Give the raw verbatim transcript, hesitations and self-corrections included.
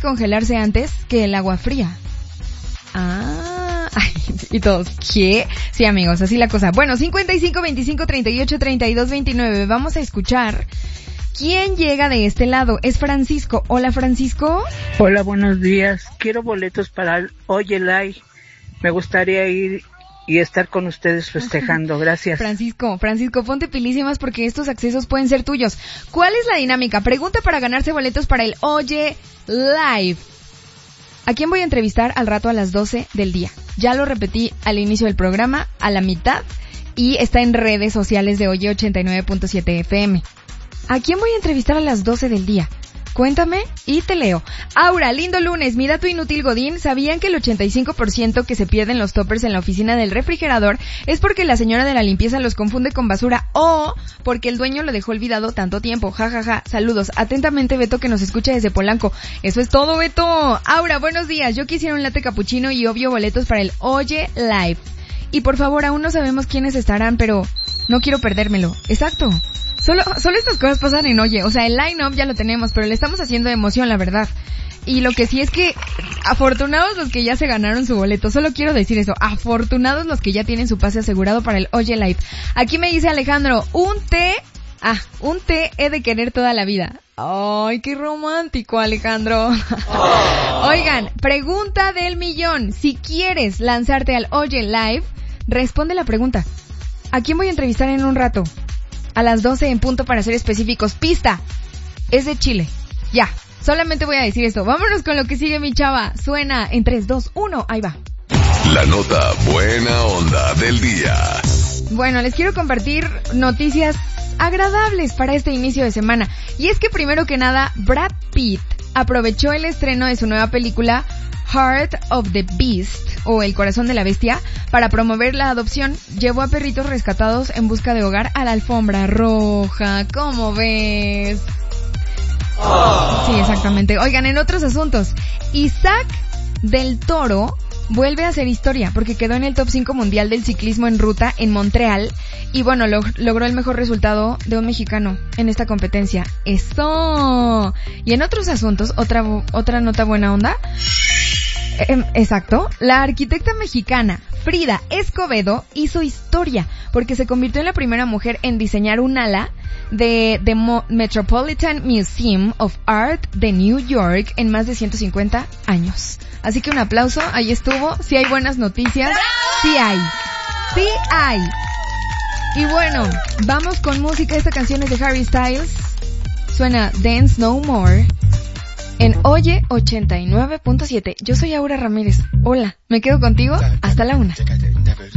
congelarse antes que el agua fría. Ah, ay, y todos, ¿qué? Sí, amigos, así la cosa. Bueno, cincuenta y cinco, veinticinco, treinta y ocho, treinta y dos, veintinueve. Vamos a escuchar quién llega de este lado. Es Francisco. Hola, Francisco. Hola, buenos días. Quiero boletos para el Oye Live. Me gustaría ir y estar con ustedes festejando. Gracias. Francisco, Francisco, ponte pilísimas porque estos accesos pueden ser tuyos. ¿Cuál es la dinámica? Pregunta para ganarse boletos para el Oye Live. ¿A quién voy a entrevistar al rato a las doce del día? Ya lo repetí al inicio del programa, a la mitad, y está en redes sociales de Oye ochenta y nueve punto siete F M. ¿A quién voy a entrevistar a las doce del día? Cuéntame y te leo. Aura, lindo lunes, mi dato inútil Godín. ¿Sabían que el ochenta y cinco por ciento que se pierden los toppers en la oficina del refrigerador es porque la señora de la limpieza los confunde con basura o porque el dueño lo dejó olvidado tanto tiempo? Ja, ja, ja. Saludos. Atentamente, Beto, que nos escucha desde Polanco. Eso es todo, Beto. Aura, buenos días. Yo quisiera un latte capuchino y obvio boletos para el Oye Live. Y por favor, aún no sabemos quiénes estarán, pero no quiero perdérmelo. Exacto. Solo, solo estas cosas pasan en Oye. O sea, el line-up ya lo tenemos, pero le estamos haciendo de emoción, la verdad. Y lo que sí es que, afortunados los que ya se ganaron su boleto. Solo quiero decir eso. Afortunados los que ya tienen su pase asegurado para el Oye Live. Aquí me dice Alejandro, un té, ah, un té he de querer toda la vida. Ay, qué romántico, Alejandro. Oh. Oigan, pregunta del millón. Si quieres lanzarte al Oye Live, responde la pregunta. ¿A quién voy a entrevistar en un rato? A las doce en punto para ser específicos. Pista. Es de Chile. Ya. Solamente voy a decir esto. Vámonos con lo que sigue, mi chava. Suena en tres, dos, uno. Ahí va. La nota buena onda del día. Bueno, les quiero compartir noticias agradables para este inicio de semana. Y es que primero que nada, Brad Pitt aprovechó el estreno de su nueva película Heart of the Beast, o El Corazón de la Bestia, para promover la adopción. Llevó a perritos rescatados en busca de hogar a la alfombra roja. ¿Cómo ves? Oh. Sí, exactamente. Oigan, en otros asuntos, Isaac del Toro vuelve a hacer historia porque quedó en el top cinco mundial del ciclismo en ruta en Montreal y bueno, lo, logró el mejor resultado de un mexicano en esta competencia. ¡Eso! Y en otros asuntos, otra otra nota buena onda. Eh, exacto. La arquitecta mexicana Frida Escobedo hizo historia porque se convirtió en la primera mujer en diseñar un ala de The Mo- Metropolitan Museum of Art de New York en más de ciento cincuenta años. Así que un aplauso, ahí estuvo. Sí hay buenas noticias. Sí hay. Sí hay. Y bueno, vamos con música. Esta canción es de Harry Styles. Suena Dance No More en Oye ochenta y nueve punto siete. Yo soy Aura Ramírez. Hola, me quedo contigo hasta la una.